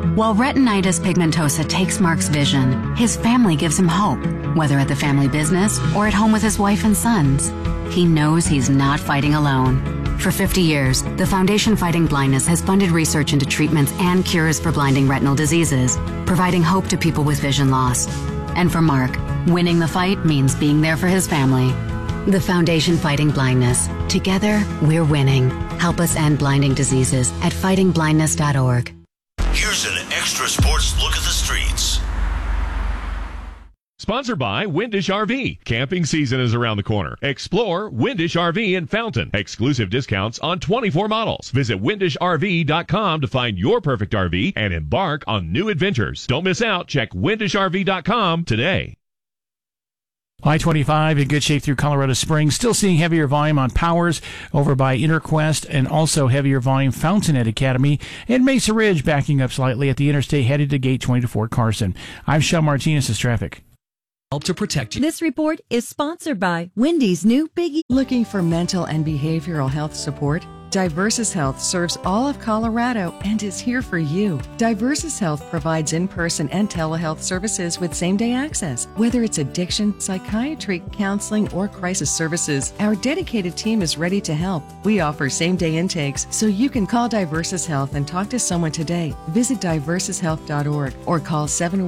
While retinitis pigmentosa takes Mark's vision, his family gives him hope, whether at the family business or at home with his wife and sons. He knows he's not fighting alone. For 50 years, the Foundation Fighting Blindness has funded research into treatments and cures for blinding retinal diseases, providing hope to people with vision loss. And for Mark, winning the fight means being there for his family. The Foundation Fighting Blindness. Together, we're winning. Help us end blinding diseases at fightingblindness.org. Here's an extra sports look at the streets. Sponsored by Windish RV. Camping season is around the corner. Explore Windish RV in Fountain. Exclusive discounts on 24 models. Visit windishrv.com to find your perfect RV and embark on new adventures. Don't miss out. Check windishrv.com today. I-25 in good shape through Colorado Springs. Still seeing heavier volume on Powers over by Interquest, and also heavier volume Fountainhead Academy, and Mesa Ridge backing up slightly at the interstate headed to Gate 20 to Fort Carson. I'm Shel Martinez. This is traffic. Help to protect you. This report is sponsored by Wendy's new Biggie. Looking for mental and behavioral health support? Diversus Health serves all of Colorado and is here for you. Diversus Health provides in-person and telehealth services with same-day access. Whether it's addiction, psychiatry, counseling, or crisis services, our dedicated team is ready to help. We offer same-day intakes, so you can call Diversus Health and talk to someone today. Visit diversushealth.org or call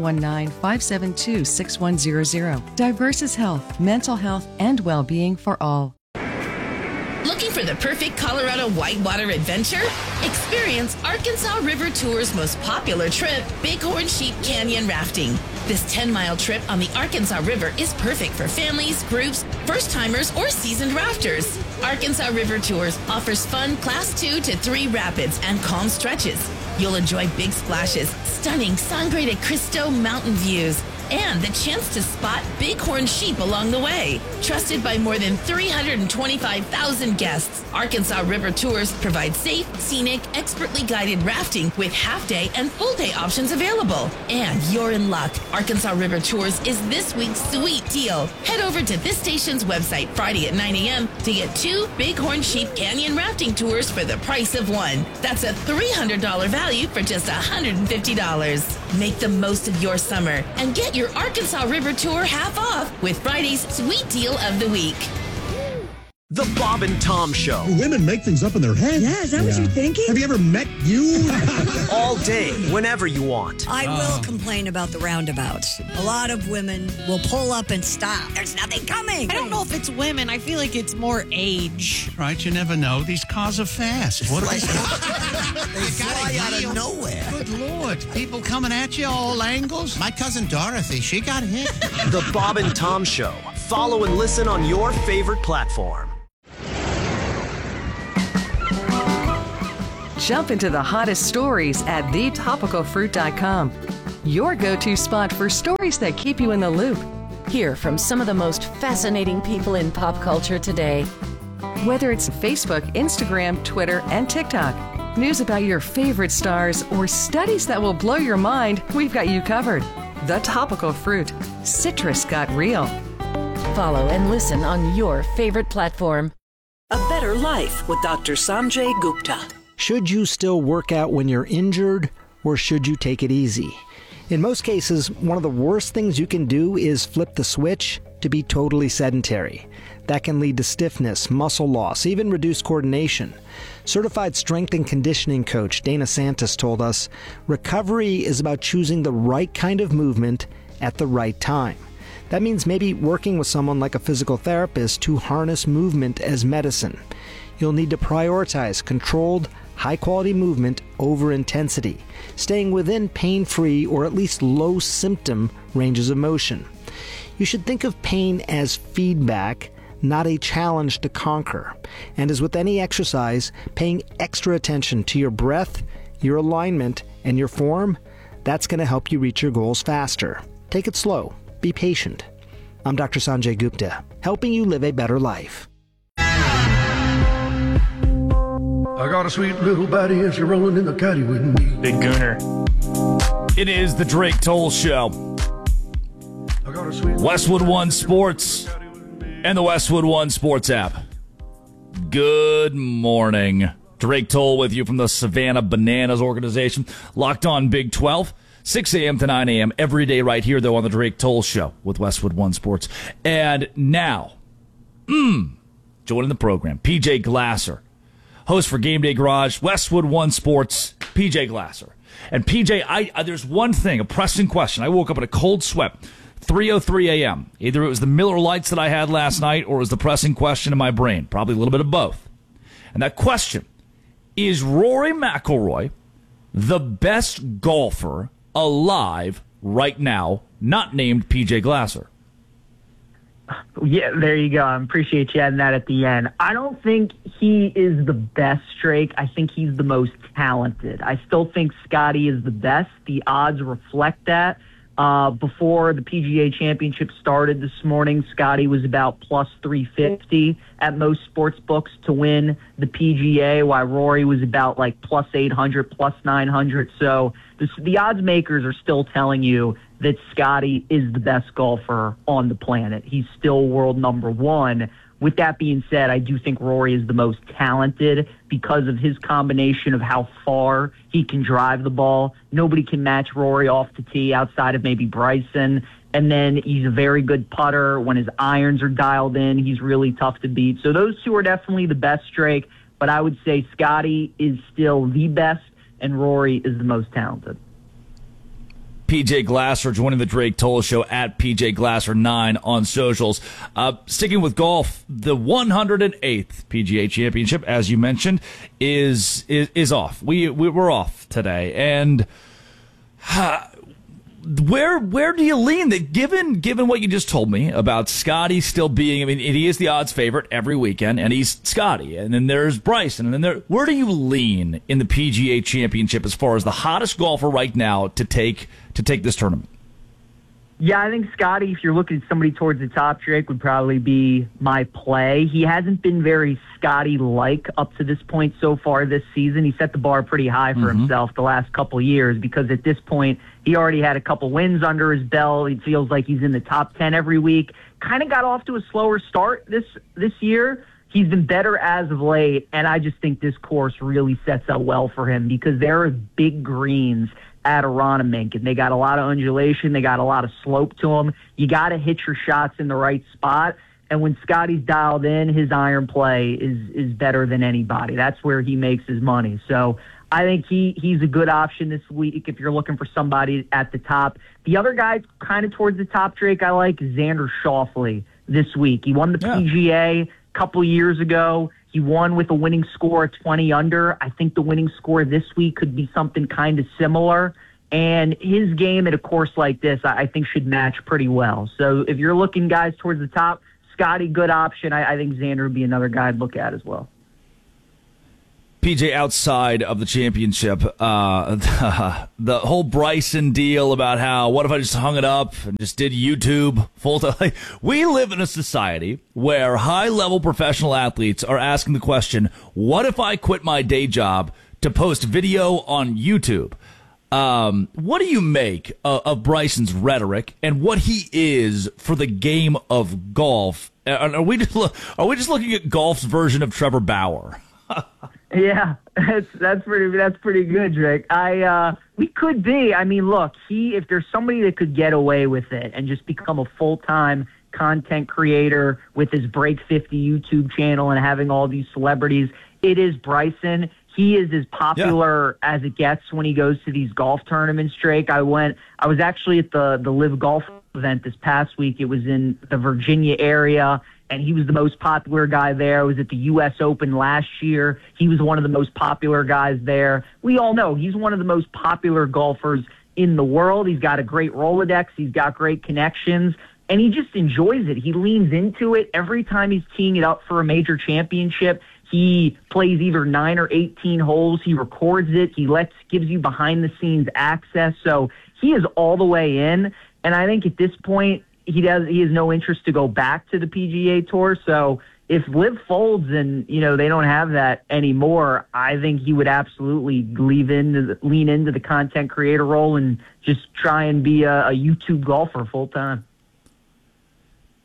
719-572-6100. Diversus Health, mental health and well-being for all. Looking for the perfect Colorado whitewater adventure? Experience Arkansas River Tour's most popular trip, Bighorn Sheep Canyon Rafting. This 10-mile trip on the Arkansas River is perfect for families, groups, first-timers, or seasoned rafters. Arkansas River Tours offers fun Class 2 to 3 rapids and calm stretches. You'll enjoy big splashes, stunning Sangre de Cristo mountain views, and the chance to spot bighorn sheep along the way. Trusted by more than 325,000 guests, Arkansas River Tours provide safe, scenic, expertly guided rafting with half-day and full-day options available. And you're in luck. Arkansas River Tours is this week's sweet deal. Head over to this station's website Friday at 9 a.m. to get 2 Bighorn Sheep Canyon rafting tours for the price of one. That's a $300 value for just $150. Make the most of your summer and get your Arkansas River Tour half off with Friday's Sweet Deal of the Week. The Bob and Tom Show. Women make things up in their head. Yeah, is that what you're thinking? Have you ever met you? All day, whenever you want. I will complain about the roundabouts. A lot of women will pull up and stop. There's nothing coming. I don't know if it's women. I feel like it's more age. Right, you never know. These cars are fast. What are they? They fly out of nowhere. Good Lord. People coming at you all angles. My cousin Dorothy, she got hit. The Bob and Tom Show. Follow and listen on your favorite platform. Jump into the hottest stories at thetopicalfruit.com. Your go-to spot for stories that keep you in the loop. Hear from some of the most fascinating people in pop culture today. Whether it's Facebook, Instagram, Twitter, and TikTok, news about your favorite stars, or studies that will blow your mind, we've got you covered. The Topical Fruit. Citrus got real. Follow and listen on your favorite platform. A Better Life with Dr. Sanjay Gupta. Should you still work out when you're injured, or should you take it easy? In most cases, one of the worst things you can do is flip the switch to be totally sedentary. That can lead to stiffness, muscle loss, even reduced coordination. Certified strength and conditioning coach Dana Santos told us, recovery is about choosing the right kind of movement at the right time. That means maybe working with someone like a physical therapist to harness movement as medicine. You'll need to prioritize controlled, high-quality movement over intensity, staying within pain-free or at least low-symptom ranges of motion. You should think of pain as feedback, not a challenge to conquer. And as with any exercise, paying extra attention to your breath, your alignment, and your form, that's going to help you reach your goals faster. Take it slow. Be patient. I'm Dr. Sanjay Gupta, helping you live a better life. I got a sweet little baddie and she's rolling in the caddy with me. Big Gooner. It is the Drake Toll Show. Westwood One Sports and the Westwood One Sports app. Good morning. Drake Toll with you from the Savannah Bananas organization. Locked on Big 12, 6 a.m. to 9 a.m. every day right here, though, on the Drake Toll Show with Westwood One Sports. And now, joining the program, PJ Glasser, host for Game Day Garage, Westwood One Sports, PJ Glasser. And PJ, there's one thing, a pressing question. I woke up in a cold sweat, 3:03 a.m. Either it was the Miller Lights that I had last night or it was the pressing question in my brain. Probably a little bit of both. And that question, is Rory McIlroy the best golfer alive right now, not named PJ Glasser? Yeah, there you go. I appreciate you adding that at the end. I don't think he is the best, Drake. I think he's the most talented. I still think Scotty is the best. The odds reflect that. Before the PGA Championship started this morning, Scotty was about plus 350 at most sports books to win the PGA, while Rory was about like plus 800, plus 900. So the odds makers are still telling you that Scotty is the best golfer on the planet. He's still world number one. With that being said, I do think Rory is the most talented because of his combination of how far he can drive the ball. Nobody can match Rory off the tee outside of maybe Bryson. And then he's a very good putter. When his irons are dialed in, he's really tough to beat. So those two are definitely the best, Drake. But I would say Scotty is still the best, and Rory is the most talented. PJ Glasser joining the Drake Toll Show at PJ Glasser 9 on socials. Sticking with golf, the 108th PGA Championship, as you mentioned, is off. We're off today, and where do you lean? That given what you just told me about Scotty still being, I mean, he is the odds favorite every weekend, and he's Scotty, and then there's Bryson, and then where do you lean in the PGA Championship as far as the hottest golfer right now to take this tournament? Yeah, I think Scotty, if you're looking at somebody towards the top, Drake would probably be my play. He hasn't been very Scotty-like up to this point so far this season. He set the bar pretty high for himself the last couple of years because at this point, he already had a couple wins under his belt. He feels like he's in the top 10 every week. Kind of got off to a slower start this year. He's been better as of late, and I just think this course really sets up well for him because there are big greens at Aronimink, and they got a lot of undulation. They got a lot of slope to them. You got to hit your shots in the right spot. And when Scotty's dialed in, his iron play is better than anybody. That's where he makes his money. So I think he's a good option this week if you're looking for somebody at the top. The other guy kind of towards the top, Drake, I like Xander Schauffele this week. He won the PGA a couple years ago. He won with a winning score of 20 under. I think the winning score this week could be something kind of similar. And his game at a course like this, I think, should match pretty well. So if you're looking, guys, towards the top, Scotty, good option. I think Xander would be another guy I'd look at as well. PJ, outside of the championship, the whole Bryson deal about how, what if I just hung it up and just did YouTube full time? We live in a society where high-level professional athletes are asking the question, what if I quit my day job to post video on YouTube? What do you make of Bryson's rhetoric and what he is for the game of golf? Are we just looking at golf's version of Trevor Bauer? Yeah, that's pretty good, Drake. We could be. I mean, look, if there's somebody that could get away with it and just become a full-time content creator with his Break 50 YouTube channel and having all these celebrities, it is Bryson. He is as popular as it gets when he goes to these golf tournaments, Drake. I was actually at the Live Golf event this past week. It was in the Virginia area, and he was the most popular guy there. I was at the U.S. Open last year. He was one of the most popular guys there. We all know he's one of the most popular golfers in the world. He's got a great Rolodex. He's got great connections, and he just enjoys it. He leans into it every time he's teeing it up for a major championship. He plays either 9 or 18 holes. He records it. He gives you behind-the-scenes access. So he is all the way in. And I think at this point, he has no interest to go back to the PGA Tour. So if Liv folds and they don't have that anymore, I think he would absolutely lean into the content creator role and just try and be a YouTube golfer full time.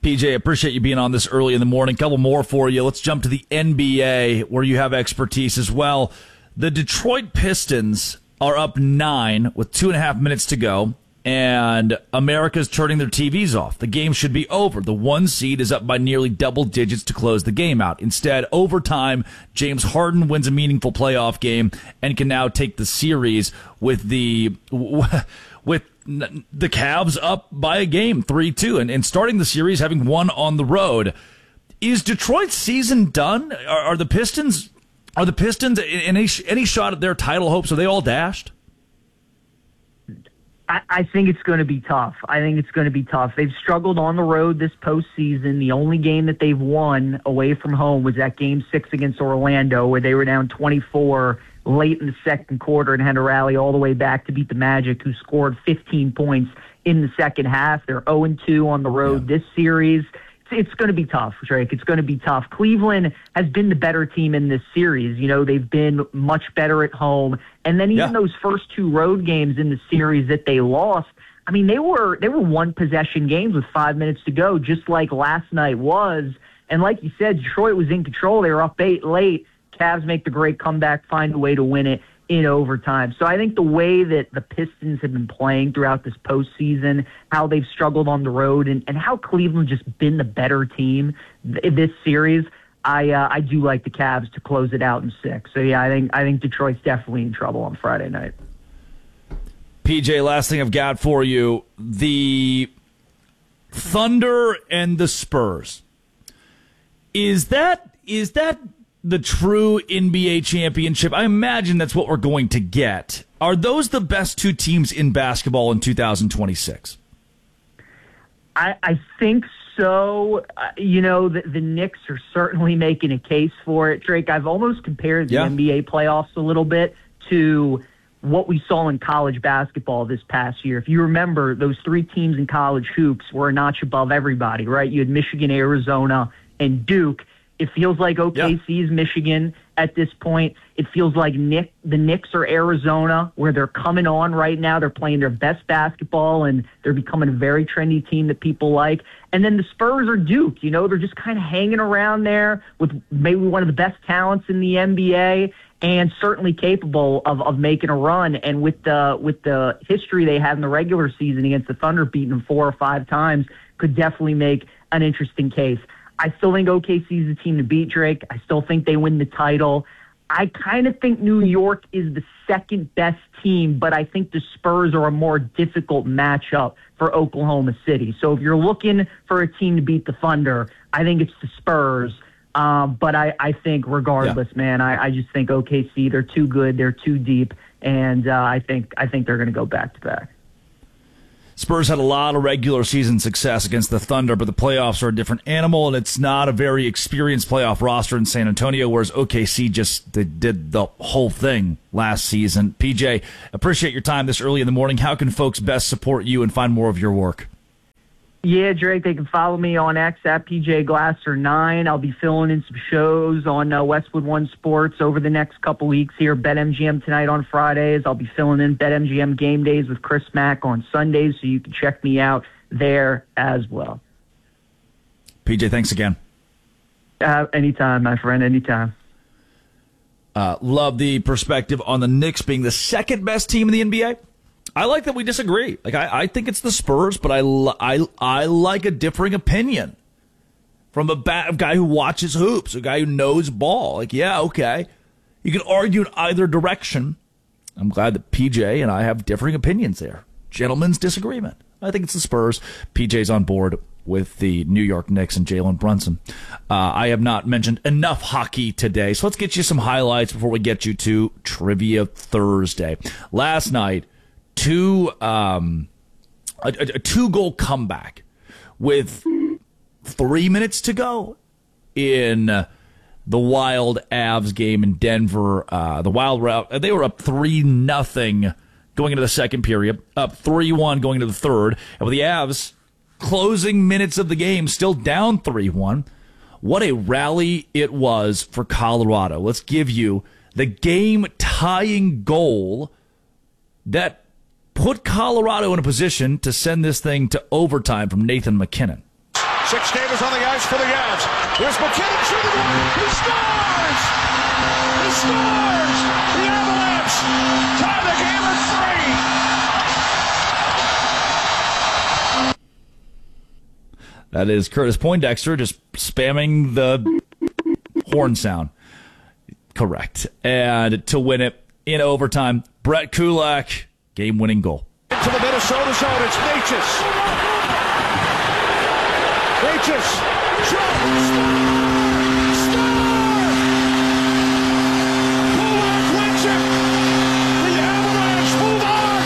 PJ, appreciate you being on this early in the morning. Couple more for you. Let's jump to the NBA, where you have expertise as well. The Detroit Pistons are up 9 with 2.5 minutes to go, and America's turning their TVs off. The game should be over. The 1 seed is up by nearly double digits to close the game out. Instead, overtime, James Harden wins a meaningful playoff game and can now take the series with the Cavs up by a game, 3-2, and starting the series having won on the road. Is Detroit's season done? Are the Pistons in any shot at their title hopes? Are they all dashed? I think it's going to be tough. They've struggled on the road this postseason. The only game that they've won away from home was that Game 6 against Orlando, where they were down 24 late in the second quarter and had to rally all the way back to beat the Magic, who scored 15 points in the second half. They're 0-2 on the road this series. It's going to be tough, Drake. It's going to be tough. Cleveland has been the better team in this series. You know, they've been much better at home. And then even those first 2 road games in the series that they lost, I mean, they were 1-possession games with 5 minutes to go, just like last night was. And like you said, Detroit was in control. They were up 8 late. Cavs make the great comeback, find a way to win it in overtime. So I think the way that the Pistons have been playing throughout this postseason, how they've struggled on the road, and how Cleveland just been the better team in this series, I do like the Cavs to close it out in 6. So yeah, I think Detroit's definitely in trouble on Friday night. PJ, last thing I've got for you: the Thunder and the Spurs. Is that the true NBA championship? I imagine that's what we're going to get. Are those the best 2 teams in basketball in 2026? I think so. The Knicks are certainly making a case for it. Drake, I've almost compared the NBA playoffs a little bit to what we saw in college basketball this past year. If you remember, those 3 teams in college hoops were a notch above everybody, right? You had Michigan, Arizona, and Duke. It feels like OKC is Michigan at this point. It feels like the Knicks are Arizona, where they're coming on right now. They're playing their best basketball, and they're becoming a very trendy team that people like. And then the Spurs are Duke. You know, they're just kind of hanging around there with maybe one of the best talents in the NBA, and certainly capable of making a run. And with the history they had in the regular season against the Thunder, beating them 4 or 5 times, could definitely make an interesting case. I still think OKC is the team to beat, Drake. I still think they win the title. I kind of think New York is the second best team, but I think the Spurs are a more difficult matchup for Oklahoma City. So if you're looking for a team to beat the Thunder, I think it's the Spurs. But I think regardless, man, I just think OKC, they're too good, they're too deep, and I think they're going to go back-to-back. Spurs had a lot of regular season success against the Thunder, but the playoffs are a different animal, and it's not a very experienced playoff roster in San Antonio, whereas OKC they did the whole thing last season. PJ, appreciate your time this early in the morning. How can folks best support you and find more of your work? Yeah, Drake, they can follow me on X at PJGlasser9. I'll be filling in some shows on Westwood One Sports over the next couple weeks here. BetMGM tonight on Fridays. I'll be filling in BetMGM Game Days with Chris Mack on Sundays, so you can check me out there as well. PJ, thanks again. Anytime, my friend, anytime. Love the perspective on the Knicks being the second best team in the NBA. I like that we disagree. Like I think it's the Spurs, but I like a differing opinion from a guy who watches hoops, a guy who knows ball. Like, yeah, okay. You can argue in either direction. I'm glad that PJ and I have differing opinions there. Gentlemen's disagreement. I think it's the Spurs. PJ's on board with the New York Knicks and Jalen Brunson. I have not mentioned enough hockey today, so let's get you some highlights before we get you to Trivia Thursday. Last night, a 2-goal comeback with 3 minutes to go in the Wild Avs game in Denver. The Wild, they were up 3-0 going into the second period, up 3-1 going into the third, and with the Avs closing minutes of the game still down 3-1. What a rally it was for Colorado. Let's give you the game-tying goal that put Colorado in a position to send this thing to overtime from Nathan MacKinnon. Six Davis on the ice for the Avs. Here's McKinnon shooting. He scores! He scores! The Avalanche tie the game at 3. That is Curtis Poindexter just spamming the horn sound. Correct. And to win it in overtime, Brett Kulak, game-winning goal. Into the Minnesota zone, it's Natchez. Natchez. Kulak wins it. The Avalanche move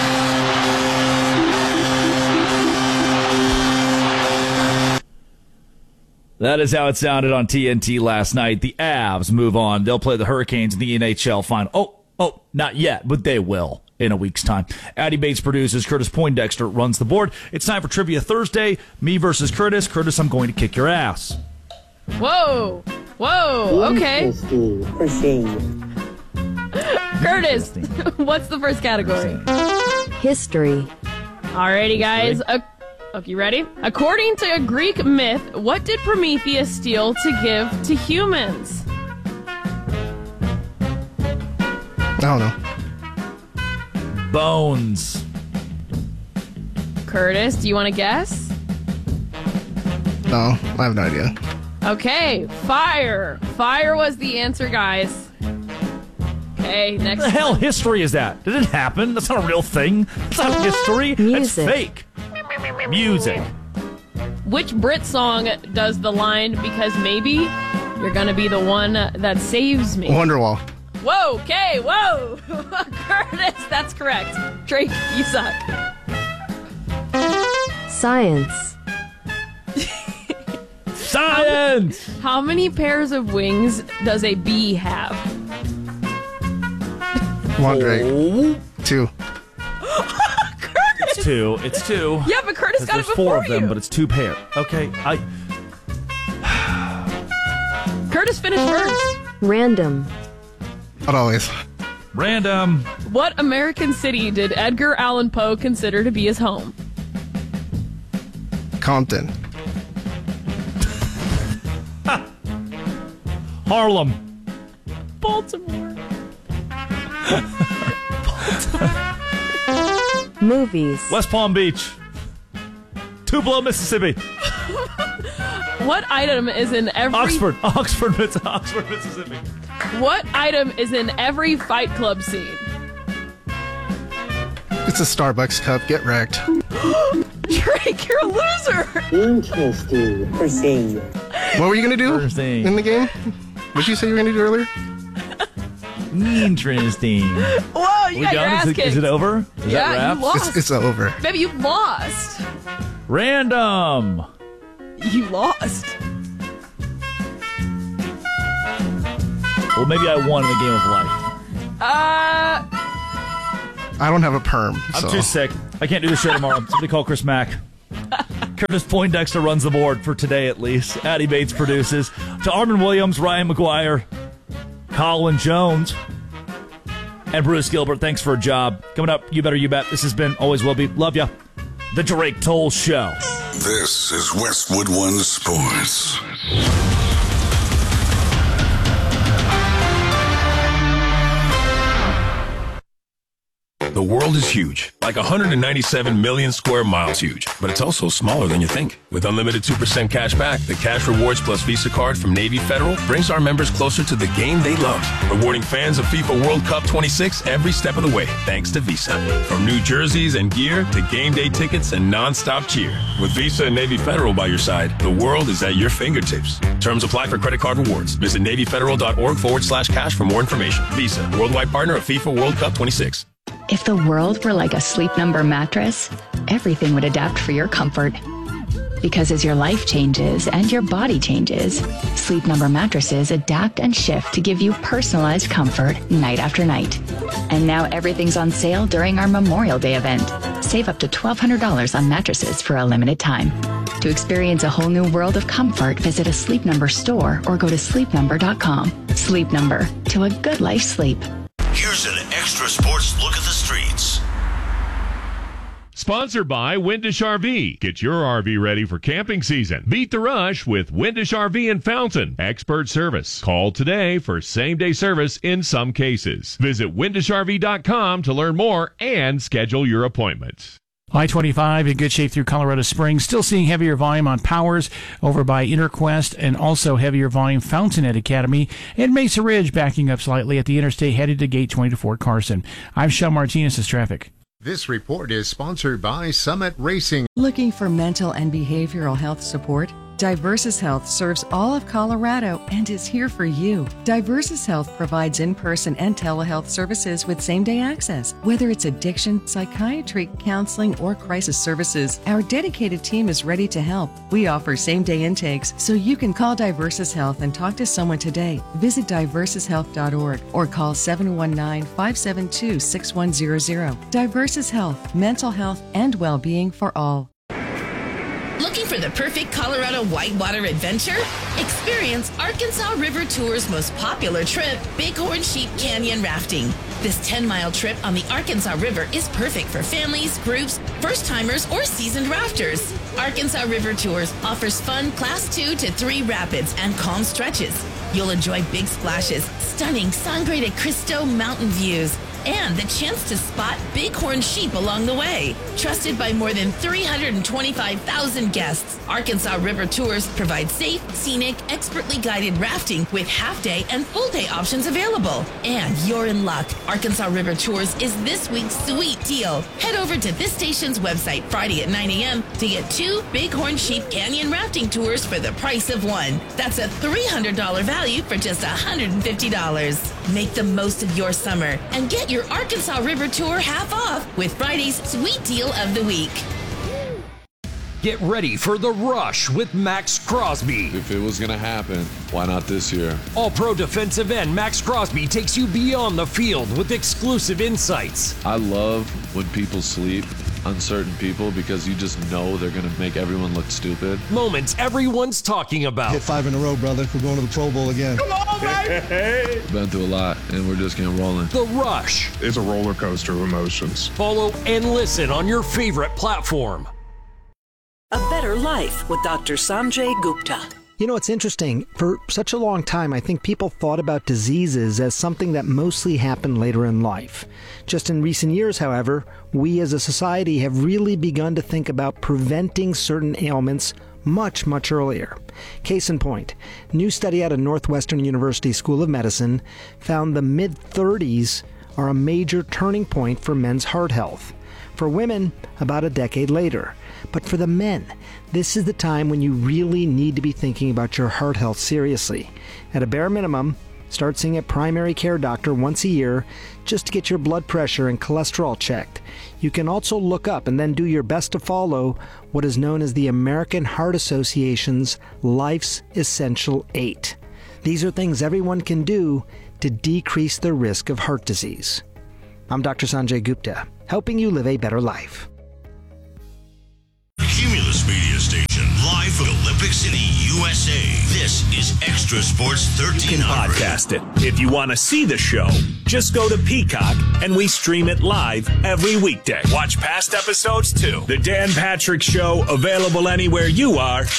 on. That is how it sounded on TNT last night. The Avs move on. They'll play the Hurricanes in the NHL final. Oh, not yet, but they will in a week's time. Addie Bates produces. Curtis Poindexter runs the board. It's time for Trivia Thursday. Me versus Curtis. Curtis, I'm going to kick your ass. Whoa. Okay. Curtis, what's the first category? History. Alrighty, guys. Okay, you ready? According to a Greek myth, what did Prometheus steal to give to humans? I don't know. Bones. Curtis, do you want to guess? No, I have no idea. Okay, fire. Fire was the answer, guys. Okay, next. What the hell history is that? Did it happen? That's not a real thing. That's not history. That's fake. Music. Which Brit song does the line, because maybe you're going to be the one that saves me? Wonderwall. Whoa, okay, whoa. Curtis, that's correct. Drake, you suck. Science. Science! How many pairs of wings does a bee have? One, Drake. 2. It's two. Yeah, but Curtis got it before four of them, you. but it's 2 pair. Okay, Curtis finished first. Random. Not always. Random. What American city did Edgar Allan Poe consider to be his home? Compton. Harlem. Baltimore. Movies. West Palm Beach. Tupelo, Mississippi. What item is in every... Oxford, Mississippi. What item is in every Fight Club scene? It's a Starbucks cup. Get wrecked. Drake, you're a loser. Interesting. What were you going to do in the game? What did you say you were going to do earlier? Interesting. Whoa, you got your ass kicked. Is it over? Is that wrapped? You lost. It's over. Baby, you lost. Random. You lost. Well, maybe I won in the game of life. I don't have a perm. I'm too sick. I can't do the show tomorrow. Somebody call Chris Mack. Curtis Poindexter runs the board for today, at least. Addie Bates produces. To Armin Williams, Ryan McGuire, Colin Jones, and Bruce Gilbert, thanks for a job. Coming up, You Better You Bet. This has been, always will be, love ya, The Drake Toll Show. This is Westwood One Sports. The world is huge, like 197 million square miles huge, but it's also smaller than you think. With unlimited 2% cash back, the Cash Rewards Plus Visa card from Navy Federal brings our members closer to the game they love, rewarding fans of FIFA World Cup 26 every step of the way, thanks to Visa. From new jerseys and gear to game day tickets and non-stop cheer. With Visa and Navy Federal by your side, the world is at your fingertips. Terms apply for credit card rewards. Visit NavyFederal.org/cash for more information. Visa, worldwide partner of FIFA World Cup 26. If the world were like a Sleep Number mattress, everything would adapt for your comfort. Because as your life changes and your body changes, Sleep Number mattresses adapt and shift to give you personalized comfort night after night. And now everything's on sale during our Memorial Day event. Save up to $1,200 on mattresses for a limited time. To experience a whole new world of comfort, visit a Sleep Number store or go to sleepnumber.com. Sleep Number, to a good life sleep. Here's an extra sports look at the streets. sponsored by Windish RV. Get your RV ready for camping season. Beat the rush with Windish RV in Fountain. Expert service. Call today for same-day service in some cases. Visit windishrv.com to learn more and schedule your appointment. I-25 in good shape through Colorado Springs. Still seeing heavier volume on Powers over by Interquest, and also heavier volume Fountainhead Academy and Mesa Ridge backing up slightly at the interstate headed to Gate 20 to Fort Carson. I'm Sean Martinez. This traffic. This report is sponsored by Summit Racing. Looking for mental and behavioral health support? Diversus Health serves all of Colorado and is here for you. Diversus Health provides in-person and telehealth services with same-day access. Whether it's addiction, psychiatry, counseling, or crisis services, our dedicated team is ready to help. We offer same-day intakes, so you can call Diversus Health and talk to someone today. Visit diversushealth.org or call 719-572-6100. Diversus Health, mental health and well-being for all. Looking for the perfect Colorado whitewater adventure? Experience Arkansas River Tour's most popular trip, Bighorn Sheep Canyon Rafting. This 10-mile trip on the Arkansas River is perfect for families, groups, first-timers, or seasoned rafters. Arkansas River Tours offers fun Class 2 to 3 rapids and calm stretches. You'll enjoy big splashes, stunning Sangre de Cristo mountain views, and the chance to spot bighorn sheep along the way. Trusted by more than 325,000 guests, Arkansas River Tours provide safe, scenic, expertly guided rafting with half-day and full-day options available. And you're in luck. Arkansas River Tours is this week's sweet deal. Head over to this station's website Friday at 9 a.m. to get 2 Bighorn Sheep Canyon rafting tours for the price of one. That's a $300 value for just $150. Make the most of your summer and get your Arkansas River Tour half off with Friday's Sweet Deal of the Week. Get ready for The Rush with Max Crosby. If it was going to happen, why not this year? All-pro defensive end Max Crosby takes you beyond the field with exclusive insights. I love when people sleep on certain people because you just know they're going to make everyone look stupid. Moments everyone's talking about. Hit 5 in a row, brother. We're going to the Pro Bowl again. Come on, baby! Been through a lot, and we're just getting rolling. The Rush. It's a roller coaster of emotions. Follow and listen on your favorite platform. A Better Life with Dr. Sanjay Gupta. You know, it's interesting. For such a long time, I think people thought about diseases as something that mostly happened later in life. Just in recent years, however, we as a society have really begun to think about preventing certain ailments much, much earlier. Case in point, a new study out of Northwestern University School of Medicine found the mid-30s are a major turning point for men's heart health. For women, about a decade later. But for the men, this is the time when you really need to be thinking about your heart health seriously. At a bare minimum, start seeing a primary care doctor once a year just to get your blood pressure and cholesterol checked. You can also look up and then do your best to follow what is known as the American Heart Association's Life's Essential 8. These are things everyone can do to decrease the risk of heart disease. I'm Dr. Sanjay Gupta, helping you live a better life. Cumulus Media Station, live from Olympic City, USA. This is Extra Sports 1300. You can podcast it. If you want to see the show, just go to Peacock and we stream it live every weekday. Watch past episodes too. The Dan Patrick Show, available anywhere you are